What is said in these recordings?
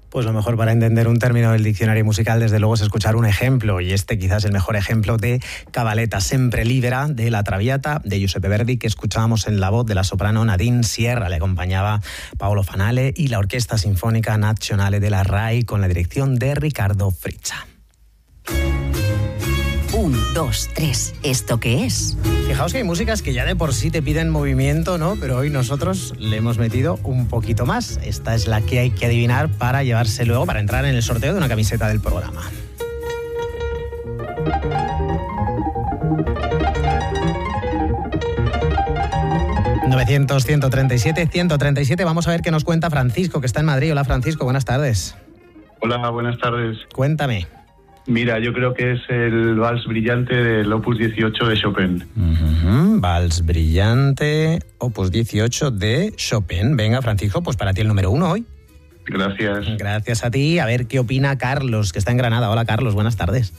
Pues lo mejor para entender un término del diccionario musical, desde luego, es escuchar un ejemplo, y este quizás es el mejor ejemplo de Cabaletta Sempre Libera, de La Traviata, de Giuseppe Verdi, que escuchábamos en la voz de la soprano Nadine Sierra. Le acompañaba Paolo Fanale y la Orquesta Sinfonica Nazionale de la RAI, con la dirección de Riccardo Frizza. 1, 2, 3. ¿Esto qué es? Fijaos que hay músicas que ya de por sí te piden movimiento, ¿no? Pero hoy nosotros le hemos metido un poquito más. Esta es la que hay que adivinar para llevarse luego, para entrar en el sorteo de una camiseta del programa. ...900-137-137. Vamos a ver qué nos cuenta Francisco, que está en Madrid. Hola, Francisco, buenas tardes. Hola, buenas tardes. Cuéntame. Mira, yo creo que es el Vals Brillante del Opus 18 de Chopin. Vals Brillante, Opus 18 de Chopin. Venga, Francisco, pues para ti el número 1 hoy. Gracias. Gracias a ti. A ver qué opina Carlos, que está en Granada. Hola, Carlos, buenas tardes.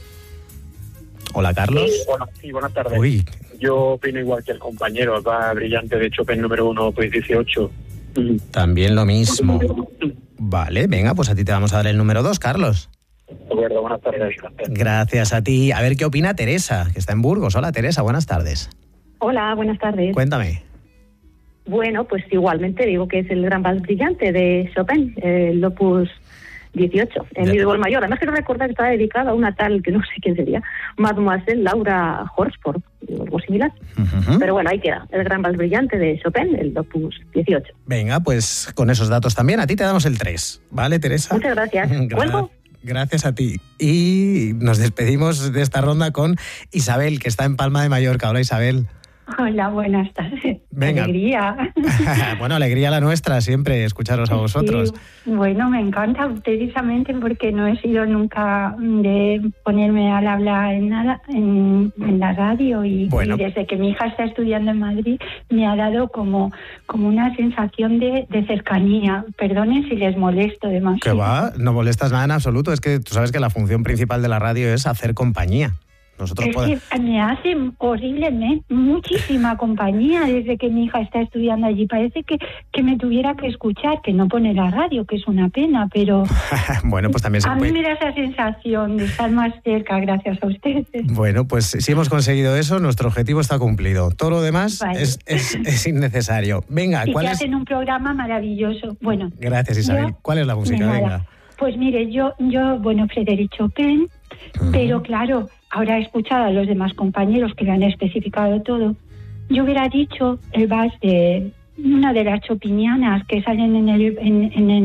Hola, Carlos. Sí, buenas tardes. Uy. Yo opino igual que el compañero, el Vals Brillante de Chopin número 1, Opus 18. También lo mismo. Vale, venga, pues a ti te vamos a dar el número 2, Carlos. De acuerdo, buenas tardes. Gracias a ti. A ver qué opina Teresa, que está en Burgos. Hola, Teresa, buenas tardes. Hola, buenas tardes. Cuéntame. Bueno, pues igualmente digo que es el Gran Vals Brillante de Chopin, el Opus 18, en mi bemol mayor. Además quiero recordar que estaba dedicado a una tal, que no sé quién sería, Mademoiselle Laura Horsford, o algo similar. Pero bueno, ahí queda, el Gran Vals Brillante de Chopin, el Opus 18. Venga, pues con esos datos también, a ti te damos el 3. ¿Vale, Teresa? Muchas gracias. ¿Cuelgo? Gracias a ti. Y nos despedimos de esta ronda con Isabel, que está en Palma de Mallorca. Hola, Isabel. Hola, buenas tardes. Venga. Alegría. Bueno, alegría la nuestra, siempre escucharos a vosotros. Sí, bueno, me encanta precisamente porque no he sido nunca de ponerme al habla en nada en la radio y desde que mi hija está estudiando en Madrid me ha dado como una sensación de cercanía. Perdonen si les molesto demasiado. Que va, no molestas nada en absoluto. Es que tú sabes que la función principal de la radio es hacer compañía. Nosotros que me hace horriblemente muchísima compañía desde que mi hija está estudiando allí. Parece que me tuviera que escuchar, que no pone la radio, que es una pena, pero bueno, pues también a mí me da esa sensación de estar más cerca gracias a ustedes. Bueno, pues si hemos conseguido eso, nuestro objetivo está cumplido. Todo lo demás es innecesario. Venga, sí, ¿cuál es? Hacen un programa maravilloso. Bueno. Gracias, Isabel. ¿Cuál es la música? Venga. Pues mire, yo Frédéric Chopin, pero claro, ahora he escuchado a los demás compañeros que lo han especificado todo. Yo hubiera dicho el vals de una de las chopinianas que salen en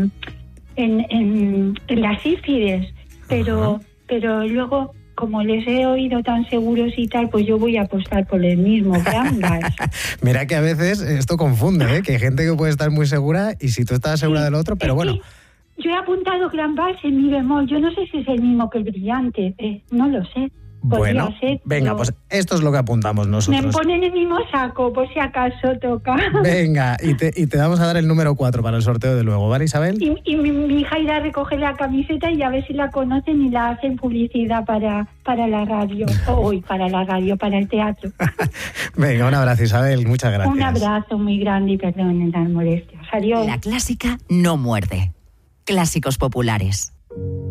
las sífides, pero luego, como les he oído tan seguros y tal, pues yo voy a apostar por el mismo gran vals. Mira que a veces esto confunde, ¿eh? Que hay gente que puede estar muy segura y si tú estás segura del otro, pero bueno. Yo he apuntado gran vals en mi bemol. Yo no sé si es el mismo que el Brillante. No lo sé. Bueno, venga, pues esto es lo que apuntamos nosotros. Me ponen el mismo saco, por si acaso toca. Venga, y te vamos a dar el número 4 para el sorteo de luego, ¿vale, Isabel? Y mi hija irá a recoger la camiseta y a ver si la conocen y la hacen publicidad para la radio. Para el teatro. Venga, un abrazo, Isabel, muchas gracias. Un abrazo muy grande y perdonen las molestias. Adiós. La clásica no muerde. Clásicos populares.